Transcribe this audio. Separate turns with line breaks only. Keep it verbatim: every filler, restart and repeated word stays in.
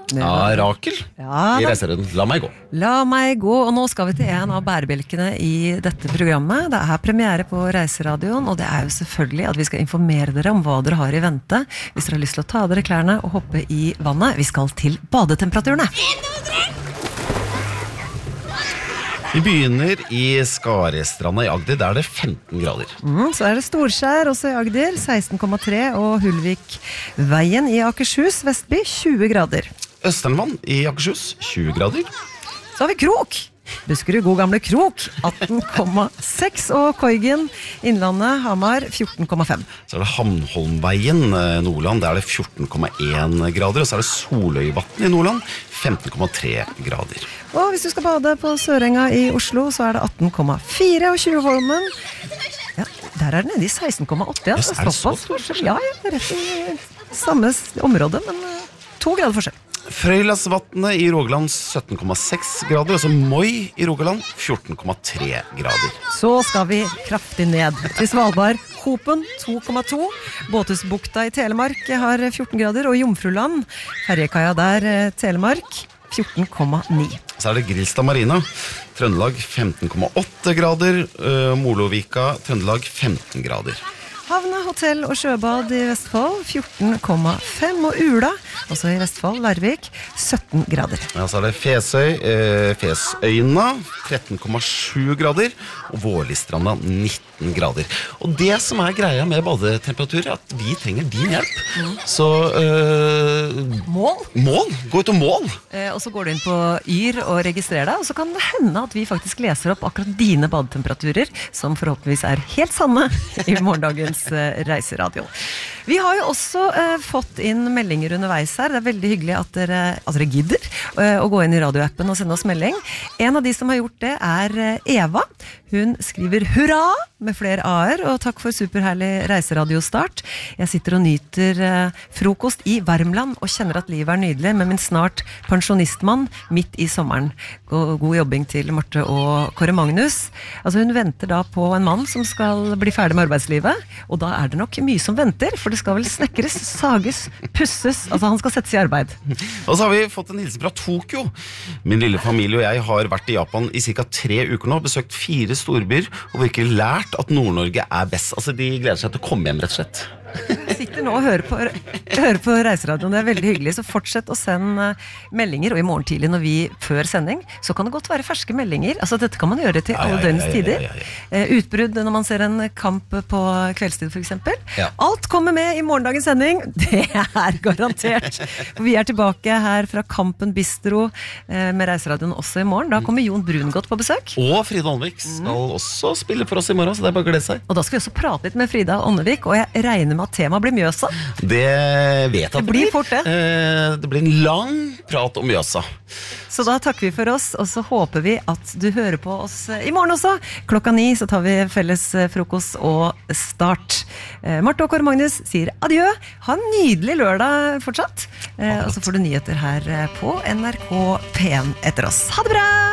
Ja, Rakel
Ja,
i
da.
reiserøden. La meg gå.
La meg gå, og nå skal vi til en av bærebjelkene i dette programmet. Det er premiere på Reiseradioen, og det er jo selvfølgelig at vi skal informere dere om hva dere har i vente, hvis dere har lyst til å ta dere klærne og hoppe i vannet. Vi skal til badetemperaturene.
Vi begynner i Skarestranda i Agder, der er det femten grader.
Mm, så er det Storskjær også i Agder, seksten komma tre, og Hulvikveien i Akershus, Vestby, tjue grader.
Østernvann i Akershus, tjue grader.
Så har vi Krok. Buskerud, god gamle Krok, atten komma seks, og Koigen, Innlandet, Hamar, fjorten komma fem.
Så er det Hamnholmveien, eh, Nordland, der er det fjorten komma en grader. Og så er det Soløyvatn i Nordland, femten komma tre grader.
Og hvis du skal bade på Sørenga i Oslo, så er det atten komma fire, og Tjuvholmen, ja, der er det nede i seksten komma åtte. Ja,
Yes, er det så
forskjell? Ja, ja, rett i samme område, men uh, to grader forskjell.
Frøylasvatnet i Rogaland, sytten komma seks grader. Og så Moi i Rogaland, fjorten komma tre grader.
Så skal vi kraftig ned til Svalbard. Hopen, to komma to. Båthusbukta i Telemark har fjorten grader, og Jomfruland, ferjekaia der, eh, Telemark, fjorten komma ni.
Så er det Grilstad Marina, Trøndelag, femten komma åtte grader. Uh, Molovika, Trøndelag, femten grader.
Havne, hotell og sjøbad i Vestfold, fjorten komma fem, og Ula, også i Vestfold, Larvik, sytten grader.
Ja, så er det Fesøy, eh, Fesøyna, tretten komma sju grader, og Vårlistranda, nitten grader. Og det som er greia med badetemperatur, er at vi trenger din hjelp. Mm. Så eh,
Mål.
Mål, gå ut og mål.
Eh, og så går du inn på Yr og registrerer deg, og så kan det hende at vi faktisk leser opp akkurat dine badetemperaturer, som forhåpentligvis er helt sanne i morgendagens eh, reiseradio. Vi har jo også eh, fått inn meldinger underveis her. Det er veldig hyggelig at dere, at dere gidder eh, å gå inn i radioappen og sende oss melding. En av de som har gjort det er eh, Eva. Hun skriver hurra med flere A-er, og takk for superherlig reiseradiostart. Jeg sitter og nyter eh, frokost i Värmland og kjenner at livet er nydelig med min snart pensjonistmann midt i sommeren. God, god jobbing til Marte og Kåre Magnus. Altså hun venter da på en mann som skal bli ferdig med arbeidslivet, og da er det nok mye som venter, for det skal vel snekres, sages, pusses, altså han skal settes i arbeid.
Og så har vi fått en hilsen fra Tokyo. Min lille familie og jeg har vært i Japan i cirka tre uker nå, besøkt fire storbyer, og virkelig lært at Nord-Norge er best. Altså de gleder seg til å komme hjem, rett og slett.
Jeg sitter nå og hører på, hører på reiseradioen, det er veldig hyggelig, så fortsett å sende meldinger, og i morgen tidlig når vi før sending, så kan det godt være ferske meldinger, altså dette kan man gjøre til alle døgnets tider. Ja, ja, ja, ja. Utbrudd når man ser en kamp på kveldstid for eksempel. Ja. Alt kommer med i morgendagens sending, det er garantert. For vi er tilbake her fra Kampen Bistro med reiseradioen også i morgen. Da kommer Jon Brungot på besøk.
Og Frida Ånnevik skal mm. også spille for oss i morgen, så det er bare å glede seg.
Og da skal vi også prate litt med Frida Ånnevik, og jeg regner med at temaet blir Mjøsa.
Det vet jeg at
det blir. Fort det.
Eh, det blir en lang prat om Mjøsa.
Så da takker vi for oss, og så håper vi at du hører på oss i morgen også. Klokka ni så tar vi felles frokost og start. Eh, Marte og Kåre Magnus sier adjø. Ha en nydelig lørdag fortsatt. Eh, og så får du nyheter her på N R K P en etter oss. Ha det bra!